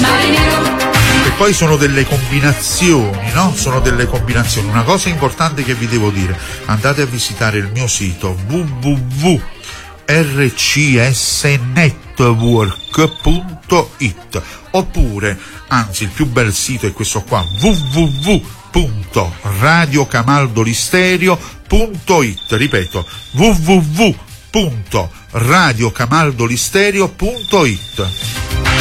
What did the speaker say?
E poi sono delle combinazioni, no? Sono delle combinazioni. Una cosa importante che vi devo dire: andate a visitare il mio sito www.rcsnetwork.it, oppure, anzi, il più bel sito è questo qua, www.radiocamaldolistereo.it. ripeto, www.radiocamaldolistereo.it.